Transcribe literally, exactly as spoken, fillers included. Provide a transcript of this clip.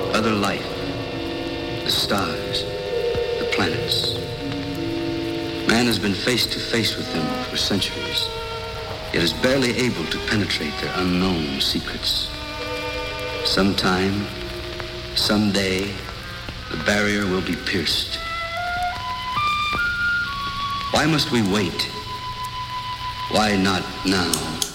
other life, the stars, the planets. Man has been face to face with them for centuries, yet is barely able to penetrate their unknown secrets. Sometime, someday, the barrier will be pierced. Why must we wait? Why not now?